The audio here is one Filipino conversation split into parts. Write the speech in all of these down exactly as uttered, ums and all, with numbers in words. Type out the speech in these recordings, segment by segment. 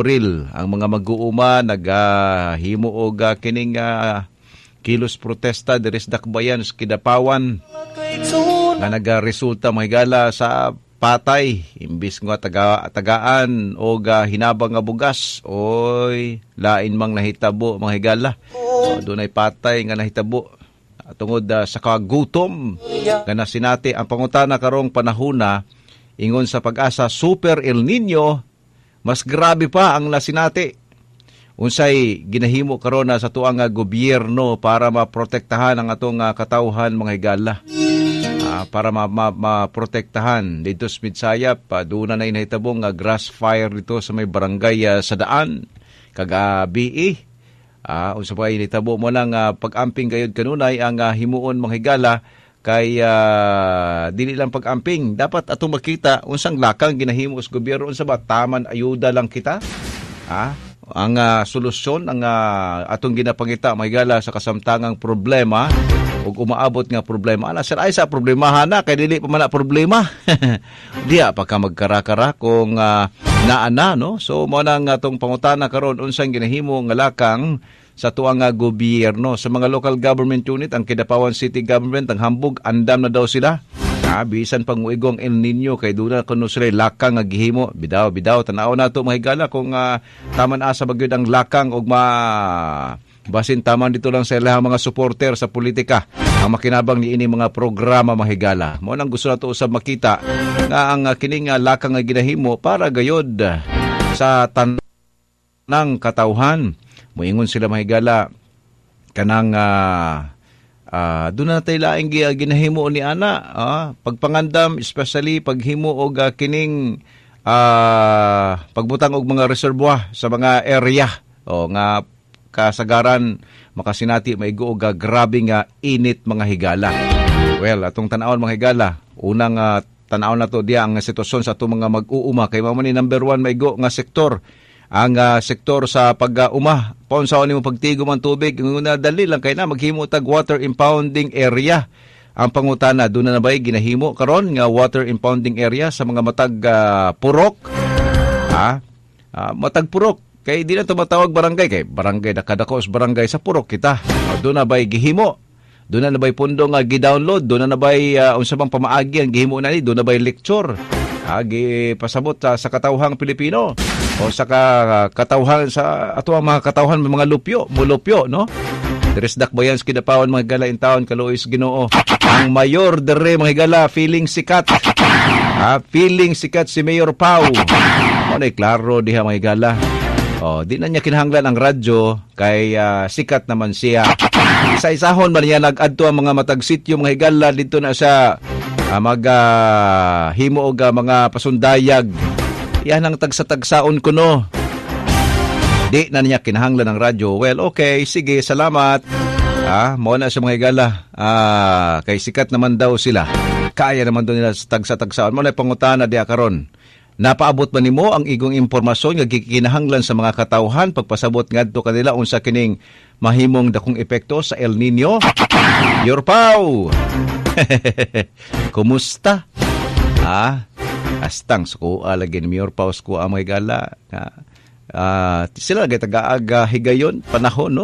Abril ang mga mag-uuma nagahimo uh, og uh, kining uh, kilos protesta diri sa Dakbayan sa Kidapawan nga nagaresulta mahigala sa patay imbis nga taga tagaan og uh, hinabang nga bugas oy lain mang nahitabo mahigala uh, dunay patay nga nahitabo uh, tungod uh, sa kagutom nga nasinati ang pangutana karong panahona ingon sa Pag-asa Super El Nino mas grabe pa ang nasinati. Unsay ginahimo karon na sa tuang nga gobyerno para maprotektahan ang atong uh, katawhan mga higala. Uh, para maprotektahan ma, ma dito sa Midsayap, uh, doon na nahitabong nga uh, grass fire dito sa may barangay uh, sa daan kagabi. Uh, unsa pa initabo mo lang uh, pag-amping gayud kanunay ang uh, himuon mga higala kay uh, dili lang pag-amping dapat atong makita unsang lakang ginahimo sa gobyerno unsa ba taman ayuda lang kita ah ang uh, solusyon ang uh, atong ginapangita mahigala sa kasamtangang problema ug umaabot nga problema ana sir ay sa problemahan na kay dili pa man na problema diya pa ka magkara-kara kung uh, naana no so mo nang atong pangutana karon unsang ginahimo nga lakang sa tuang nga gobyerno sa mga local government unit ang Kidapawan City Government ang hambog andam na daw sila ah, bisan pang uigong El Nino kay duna kuno sila lakang nga gihimo bidaw bidaw tanaw nato mahigala kung uh, taman asa bagyod ang lakang og ma basin taman dito lang sa ilang mga supporter sa politika ang makinabang ni ini mga programa mahigala mo nang gusto nato usab makita nga ang uh, kining uh, lakang nga ginahimo para gayod uh, sa tanang katawhan. Moingon sila mahigala kanang uh, uh, doon na tayo laing ginahimo ni ana uh, pagpangandam especially paghimo og uh, kining uh, pagbutang og mga reservoir sa mga area o nga kasagaran makasinati maigo og uh, grabe nga init mga higala. Well, atong tan-awon mga higala unang uh, tan-awon nato diya ang sitwasyon sa atong mga mag-uuma kay mao man ni number one maigo nga sektor ang uh, sektor sa pag-uma. Paun sa mo pagtigom ang tubig, nguna dali lang kay na maghimo tag water impounding area. Ang pangutana doon na nabay ginahimo karon nga water impounding area sa mga matag uh, purok. Ha? Uh, matag purok kay di na to matawag barangay kay barangay nakadakos barangay sa purok kita. Uh, doon na bay gihimo. Doon na nabay pundo nga gi-download, doon na nabay uh, unsa bang pamaagi ang gihimo na ni, doon na bay lecture. Ah, pasabot sa, sa katawhang Pilipino o sa ka, katawhan sa ato ang mga katawhan mga lupyo, mulupyo, no? Deres Dakbayan sa Kidapawan mga gala in taon kaluoy Ginoo. Ang mayor dere mga gala feeling sikat. Ah, feeling sikat si Mayor Pau. Ano ay klaro diha mga gala. Oh, di na niya kinahanglan ang radyo kay uh, sikat naman siya. Isa-isahon man niya nag-adto ang mga matag sityo mga higala dito na sa uh, mag uh, himo og uh, mga pasundayag. Yan ang tagsa-tagsaon kuno. Di na niya kinahanglan ang radyo. Well, okay, sige, salamat. Ah, mo na sa mga higala. Ah, kay sikat naman daw sila. Kaya naman daw nila sa tagsa-tagsaon. Mo na pangutana diha karon. Napaabot ba nimo ang igong impormasyon nga gikinahanglan sa mga katawhan pagpasabot ngadto kanila unsa kining mahimong dakong epekto sa El Nino? Your Pau. Kumusta? Ah, astang suko alagin mi Your Pau suko amay gala. Ah, sila gay taga-aga higayon panahon no.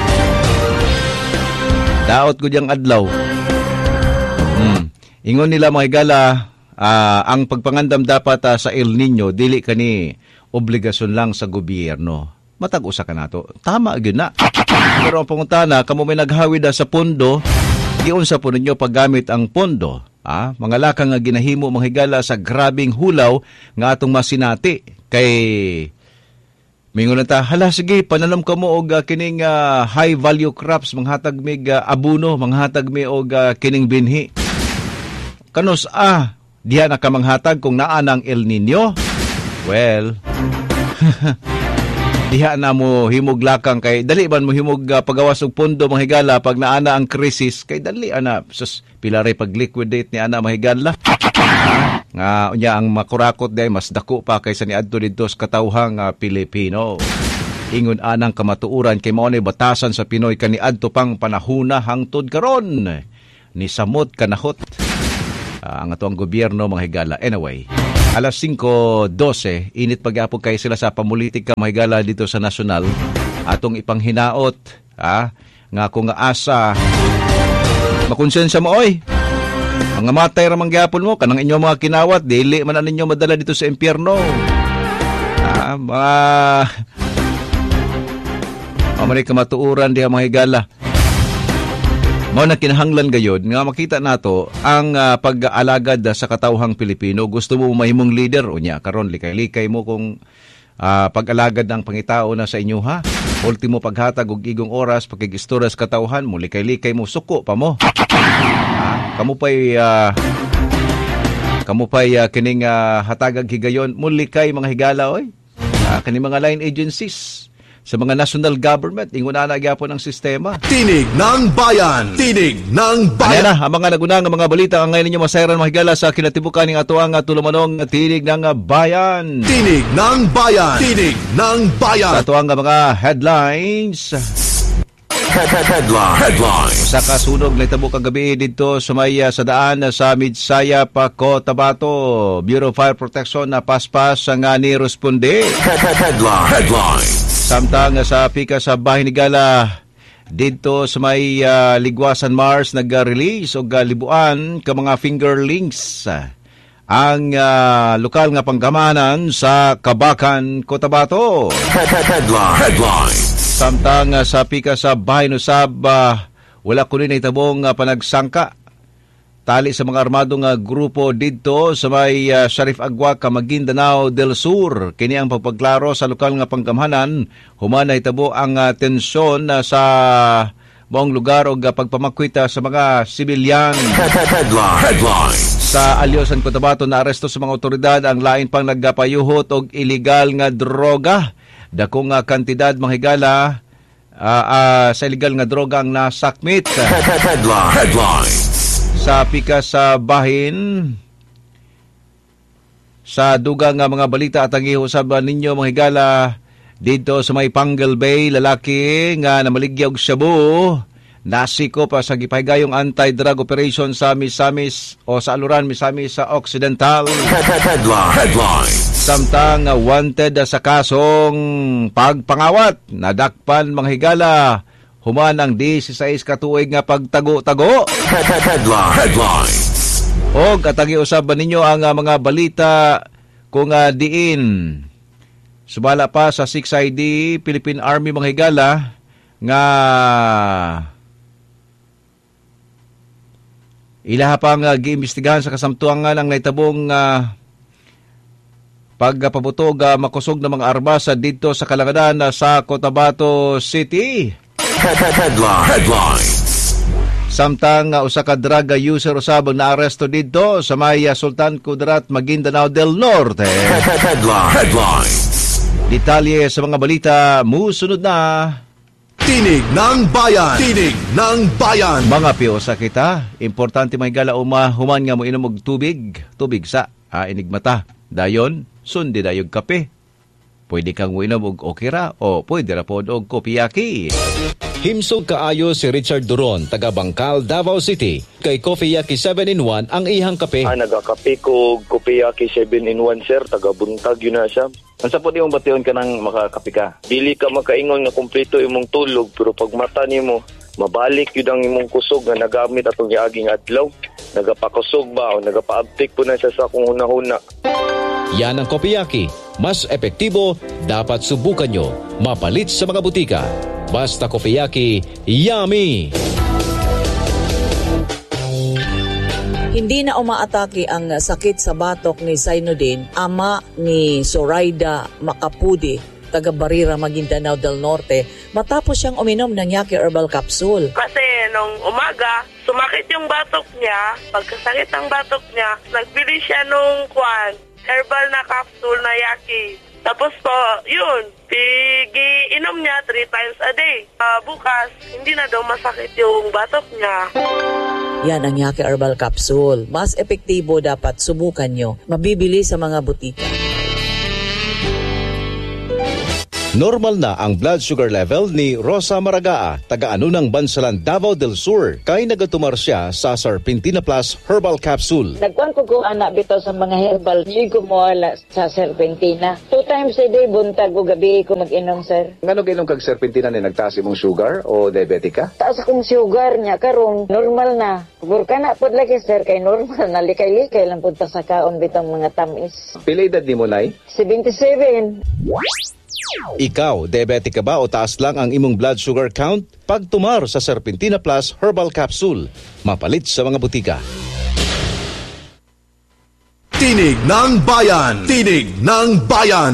Daot ko diyang adlaw. Hmm. Ingon nila mga higala Uh, ang pagpangandam dapat uh, sa El Nino dili kani obligasyon lang sa gobyerno. Matag-usa ka nato. Tama gyud na. Pero ang pangutana kamo may naghawid sa pondo, giunsa po ninyo paggamit ang pondo? Ah, mga lakang nga ginahimo mga higala sa grabing hulaw nga atong masinati kay mingon ta hala sige pananom kamo og uh, kining uh, high value crops manghatag mig uh, abuno, manghatag mi og uh, kining binhi. Kanos ah diha na kamanghatag kung naa ng El Nino? Well, diha na mo himog lakang kay dali ban mo himog uh, pagawas og pondo mahigala pag naana ang krisis kay dali ana sus pilaray pag liquidate ni ana mahigala. Nga unya ang makurakot day mas dako pa kaysa ni adto didto sa katawhang uh, Pilipino. Ingon anang kamatuuran kay mao ni batasan sa Pinoy kani adto pang panahuna hangtod karon. Ni samot kanahot. Uh, ang atong gobyerno mga higala. Anyway, Alas singko dose, init pag-apog kayo sila sa pamulitika mahigala dito sa nasyonal. Atong ipanghinaot, ha? Nga kung nga asa, makonsensya mo, oy. Mga matay ramang gyapon mo, kanang inyo mga kinawat, dili man ninyo madala dito sa impyerno. Ha? Mga... Mamari ka matuuran diha mga higala. Mao na kinahanglan gayod nga makita nato ang uh, pag-alagad sa katawhang Pilipino. Gusto mo mahimong leader unya karon likay-likay mo kung uh, pag-alagad ng pangitao na sa inyo ha. Ultimo paghatag og igong oras pakigistorya sa katawhan mo likay-likay mo suko pa mo. Ha? Kamu pa'y uh, kamu pa'y uh, kining uh, hatagag higayon mo likay mga higala oy. Uh, kani mga line agencies sa mga national government, ingon na nagyapon ang sistema. Tinig ng Bayan! Tinig ng Bayan! Ayan na, ang mga nagunang mga balita ang ngayon ninyo masayran mahigala sa kinatibukan ng ato ang tulumanong Tinig ng Bayan. Tinig ng Bayan! Tinig ng Bayan! Sa ato ang mga headlines. Headline. Headlines. Sa kasunog na itabo kagabi dito sa may uh, sa daan sa Midsaya, Cotabato. Bureau of Fire Protection na paspas ang uh, ni-responde. Headline. Headlines. Samtang sa pika sa bahay ni Gala dito sa may uh, Ligwasan Mars nag-release o uh, libuan ka mga fingerlings uh, ang uh, lokal nga panggamanan sa Kabakan, Cotabato. Headline. Headline. Samtang uh, sa pika sa bahay no Sab uh, wala kunin na itabong uh, panagsangka tali sa mga armadong uh, grupo dito sa may uh, Sharif Agua, Maguindanao del Sur. Kini ang pagpaglaro sa lokal nga panggamhanan, human na itabo ang uh, tensyon uh, sa buong lugar o uh, pagpamakwita sa mga sibilyan. Headline. Headline. Sa Alyosan, Cotabato na aresto sa mga otoridad ang lain pang nagpayuhot og illegal nga droga. Dakong uh, kantidad mga higala uh, uh, sa illegal nga droga ang nasakmit. Headline. Headline. Sa pika sa bahin sa dugang nga mga balita at ang ihusaban ninyo mga higala dito sa may Pangal Bay, lalaki nga namaligya og shabu nasiko pa sa gipahigayong anti-drug operation sa Misamis o sa Aluran, Misamis sa Occidental. Headline. Headline. Samtang wanted sa kasong pagpangawat nadakpan mga higala human ang labing-sais katuig nga pagtago-tago. Headline. Headline. O katagi usaban ninyo ang uh, mga balita kung uh, diin. Subala pa sa six I D Philippine Army mga higala nga ilaha pang uh, giimbestigahan sa kasamtuangan ang naitabong uh, pagpabutog uh, makusog ng mga armas dito sa kalangadan uh, sa Cotabato City. Headline. Headline. Samtang uh, usa ka drug user usabang naaresto dito sa may uh, Sultan Kudarat, Maguindanao del Norte. Headline. Headline. Detalye sa mga balita musunod na. Tinig ng Bayan. Tinig ng Bayan. Mga piyosa kita, importante may gala uma human nga mo inom og tubig, tubig sa ah, inigmata. Dayon, sundi dayog kape. Pwede kang uinom og okira o pwede ra pod og kopiyaki. Himsog kaayo si Richard Duron, taga Bangkal, Davao City. Kay Coffeeyaki seven in one ang ihang kape. Ah, nagakape ko Coffeeyaki seven in one sir, taga Buntag yun na siya. Ang sapot imong bation ka nang makakape ka. Dili ka makaingon nga kumpleto imong tulog, pero pag mata nimo mabalik yun ang imong kusog nga nagamit atong yaaging adlaw. Nagapakusog ba o nagapaabtik po na siya sa kung hunahuna. Yan ang Coffeeyaki. Mas epektibo, dapat subukan nyo. Mapalit sa mga butika. Basta Coffeeyaki, yummy! Hindi na umaatake ang sakit sa batok ni Zainuddin, ama ni Zoraida Macapudi, taga Barira, Maguindanao del Norte, matapos siyang uminom ng Yaki Herbal Capsule. Kasi nung umaga, sumakit yung batok niya. Pagkasakit ng batok niya, nagbili siya nung kwan, herbal na capsule na Yaki. Tapos po, yun, pigi-inom niya three times a day. Uh, bukas, hindi na daw masakit yung batok niya. Yan ang Yaki Herbal Capsule. Mas epektibo, dapat subukan nyo. Mabibili sa mga butika. Normal na ang blood sugar level ni Rosa Maragaa, taga-ano ng Bansalan, Davao del Sur, kay nagatumar siya sa Serpentina Plus Herbal Capsule. Nagkuhan ko ko anak bitaw sa mga herbal, hindi ko mawala sa Serpentina. Two times a day, buntag o gabi ko mag-inom, sir. Ngano ginom kag Serpentina ni nagtaas imong sugar o diabetic ka? Taas akong sugar niya, karon normal na. Kubur ka na po lagi, sir, kay normal na likay-likay lang punta sa kaon bitang mga tamis. Pila edad nimo nay? seventy-seven. Ikaw, diabetic ka ba o taas lang ang imong blood sugar count? Pagtumar sa Serpentina Plus Herbal Capsule, mapalit sa mga butika. Tinig ng Bayan! Tinig ng Bayan!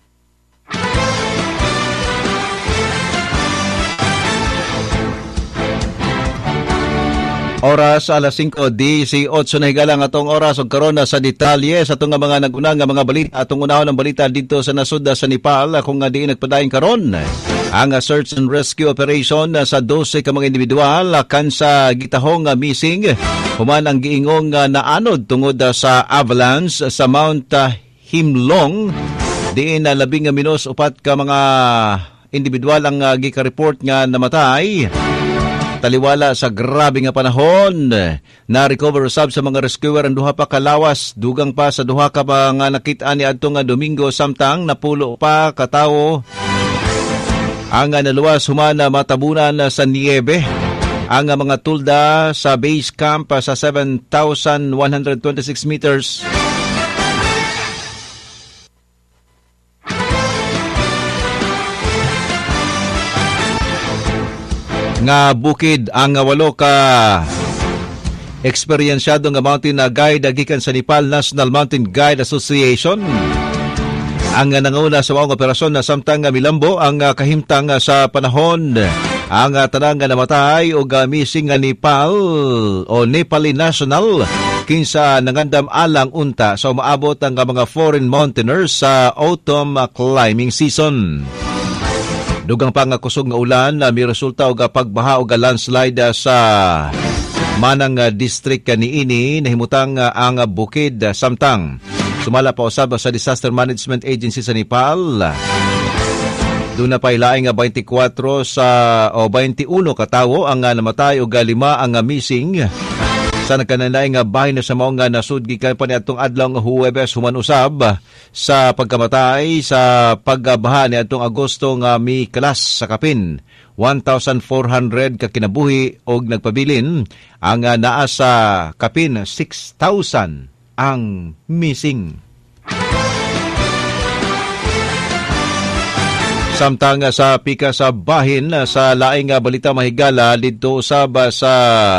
Oras alas singko di si otso na higalang atong oras ug karon na sa detalye sa atong mga naguna nga mga balita atong unahon ng balita dito sa nasud sa Nepal kung nga di nagpadayon karon ang search and rescue operation sa twelve ka mga individual kan sa gitahong missing human ang giingong naanod tungod sa avalanche sa Mount Himlong diin na labing minus upat ka mga individual ang gika-report nga namatay. Taliwala sa grabe nga panahon, na-recover sab sa mga rescuer ang duha pa ka lawas, dugang pa sa duha ka pa nga nakita ni adto nga Domingo samtang napulo pa ka tawo. Ang naluwas humana matabunan sa niebe. Ang mga tulda sa base camp sa seven thousand one hundred twenty-six meters. Nga bukid ang walo ka eksperyensyado nga mountain na guide gikan sa Nepal National Mountain Guide Association. Ang nanguna sa mga operasyon na samtang milambo ang kahimtang sa panahon. Ang tanang nga namatay o missing nga Nepal o Nepali National kinsa nangandam alang unta sa umaabot ang mga foreign mountaineers sa autumn climbing season. Dugang pa nga kusog nga ulan na may resulta og pagbaha og landslide sa manang district niini nahimutang ang bukid samtang sumala pa usab sa Disaster Management Agency sa Nepal. Doon na pa ilaing nga twenty-four sa o twenty-one ka tawo ang namatay og lima ang missing. Sa nagkananay nga bahay na sa mao nga nasud gikan pa niadtong adlaw nga Huwebes human usab sa pagkamatay sa pagbaha niadtong Agosto nga mikalas sa kapin. one thousand four hundred ka kinabuhi og nagpabilin ang naa sa kapin six thousand ang missing. Samtang sa pika sa bahin sa laing balita mahigala didto usab sa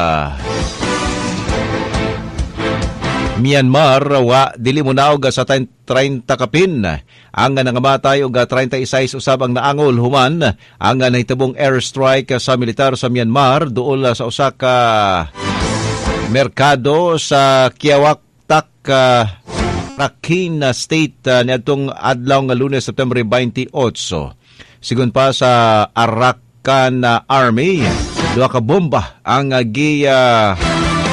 Myanmar wa dili mo naog sa thirty kapin ang nangamatay og thirty-six usab ang naangol human ang nahitabong airstrike sa militar sa Myanmar duol sa usa ka merkado sa Kiawaktak Rakhine State niadtong adlaw nga Lunes September twenty-eight. Sigon pa sa Arakan Army duha ka bomba ang giya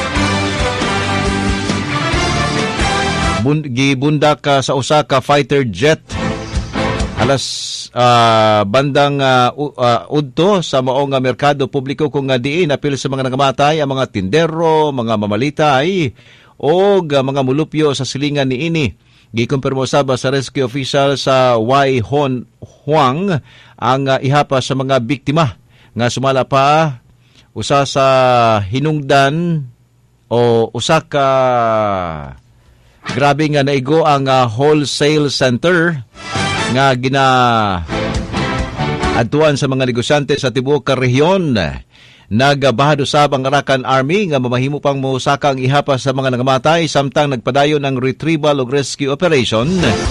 gibundak uh, sa usa ka fighter jet alas uh, bandang uh, uh, udto sa maong uh, merkado publiko kung uh, diin apil sa mga nangamatay ang mga tindero, mga mamalitay o uh, mga mulupyo sa silingan niini. Gikumpirmo sab sa rescue official sa Wai Hon Huang ang uh, ihapa sa mga biktima nga sumala pa usa sa hinungdan o usa ka grabe nga naigo ang uh, wholesale center nga gina adtuan sa mga negosyante sa tibuok ka rehiyon. Nagbahad usab ang Arakan Army nga mamahimo pang musaka ang ihapa sa mga nangamatay samtang nagpadayon ang retrieval ug rescue operation.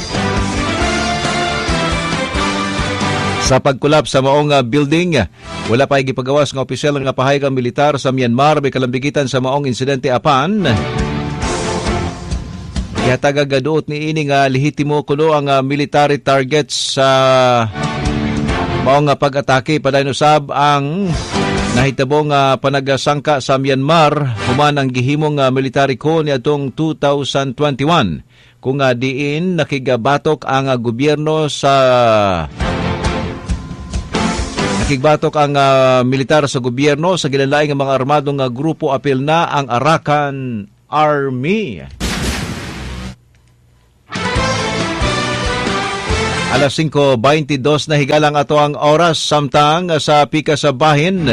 Sa pagkulap sa maong uh, building, wala pa gipagawas nga opisyal nga pahayagang militar sa Myanmar may kalambigitan sa maong insidente apan ihatag gaduot ni ini nga lehitimo kuno ang uh, military targets sa uh, mao nga pag-atake padayon usab ang nahitabong uh, panagasangka sa Myanmar human ang gihimong uh, military coup niadtong two thousand twenty-one kung uh, diin nakigabatok ang uh, gobyerno sa Nakigbatok ang uh, militar sa gobyerno sa ginalaing ng mga armadong uh, grupo apil na ang Arakan Army. Alas singko baintidós na higalang ato ang oras samtang sa pika sa bahin.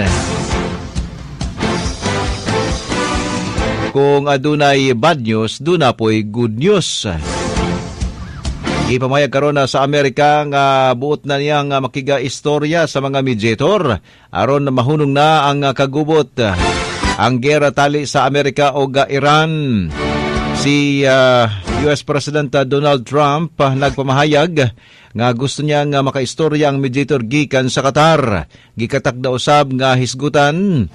Kung adunay bad news, duna po'y good news. Ipamayag karon na sa Amerika nga buot na niyang makiga-istorya sa mga mediator aron na mahunong na ang kagubot ang gera tali sa Amerika o ga Iran. Si uh, U S President Donald Trump uh, nagpamahayag nga gusto niya nga makaistorya ang mediator gikan sa Qatar. Gikatak na usab nga hisgutan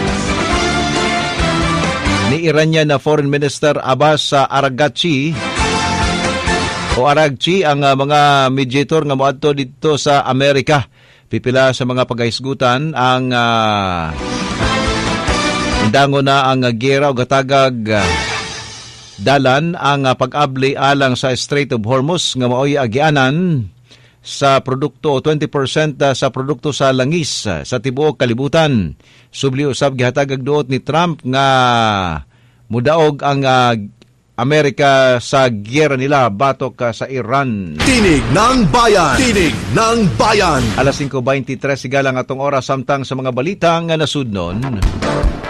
ni Iranian na Foreign Minister Abbas Araghchi o Araghchi ang uh, mga mediator nga moadto dito sa Amerika. Pipila sa mga paghisgutan ang uh, dango na ang uh, gera o gatagag uh, dalan ang uh, pag-abli alang sa Strait of Hormuz nga maoy agianan sa produkto o twenty percent sa produkto sa langis uh, sa tibuok kalibutan. Subli usab gihatagag duot ni Trump nga mudaog ang uh, Amerika sa giyera nila batok uh, sa Iran. Tinig ng Bayan. Tinig ng Bayan. Alas singko baintidtres sigalang atong oras samtang sa mga balita nga nasudnon.